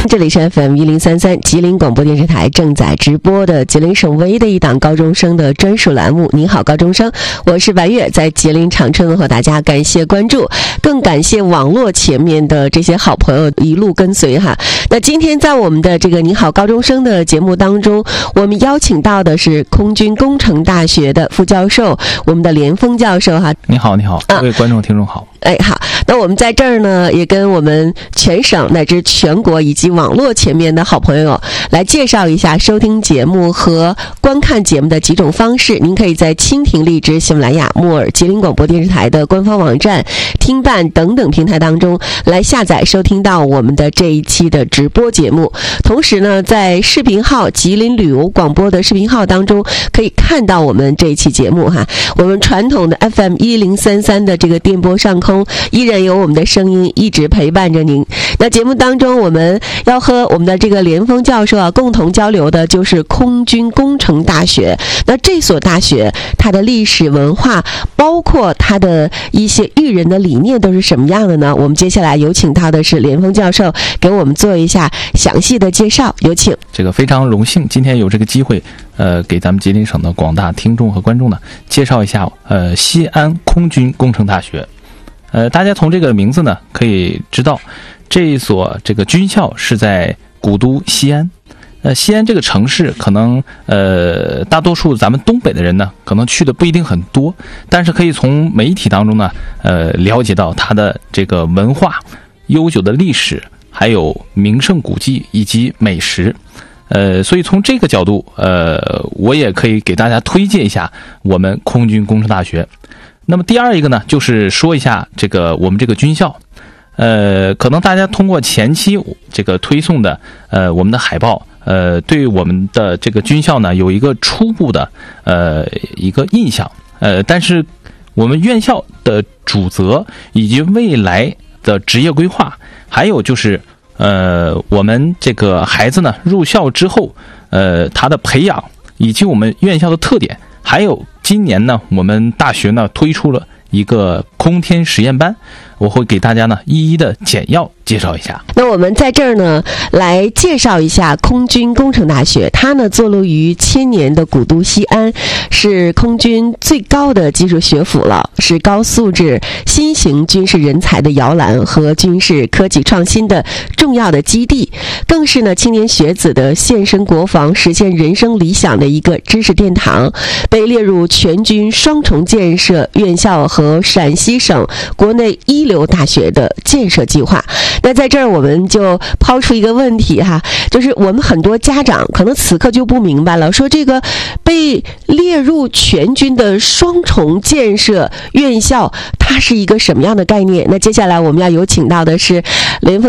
这里是 FM1033 吉林广播电视台正在直播的吉林省唯一的一档高中生的专属栏目。你好高中生，我是白月，在吉林长春和大家感谢关注，更感谢网络前面的这些好朋友一路跟随哈。那今天在我们的这个你好高中生的节目当中，我们邀请到的是空军工程大学的副教授，我们的连峰教授哈。 你好各位观众听众好。 好，那我们在这儿呢，也跟我们全省乃至全国以及网络前面的好朋友来介绍一下收听节目和观看节目的几种方式。您可以在蜻蜓、荔枝、喜马拉雅、木耳、吉林广播电视台的官方网站、听伴等等平台当中来下载收听到我们的这一期的直播节目。同时呢，在视频号吉林旅游广播的视频号当中可以看到我们这一期节目哈。我们传统的 FM1033 的这个电波上空依然有我们的声音一直陪伴着您。那节目当中我们要和我们的这个连峰教授共同交流的就是空军工程大学。那这所大学它的历史文化包括它的一些育人的理念都是什么样的呢？我们接下来有请到的是连峰教授给我们做一下详细的介绍，有请。 这个非常荣幸今天有这个机会给咱们吉林省的广大听众和观众呢介绍一下西安空军工程大学。大家从这个名字呢可以知道，这一所这个军校是在古都西安。西安这个城市可能大多数咱们东北的人呢可能去的不一定很多，但是可以从媒体当中呢了解到它的这个文化、悠久的历史，还有名胜古迹以及美食。所以从这个角度我也可以给大家推荐一下我们空军工程大学。那么第二一个呢，就是说一下这个我们这个军校。可能大家通过前期这个推送的我们的海报对我们的这个军校呢有一个初步的一个印象。但是我们院校的主责以及未来的职业规划，还有就是我们这个孩子呢入校之后他的培养，以及我们院校的特点，还有今年呢我们大学呢推出了一个空天实验班，我会给大家呢一一的简要介绍一下。 那我们在这儿呢来介绍一下空军工程大学。它呢坐落于千年的古都西安，是空军最高的技术学府了，是高素质新型军事人才的摇篮和军事科技创新的重要的基地，更是呢青年学子的献身国防、实现人生理想的一个知识殿堂，被列入全军双重建设院校和陕西省国内一流大学的建设计划。那在这儿我们就抛出一个问题哈，就是我们很多家长可能此刻就不明白了，说这个被列入全军的双重建设院校它是一个什么样的概念？那接下来我们要有请到的是连峰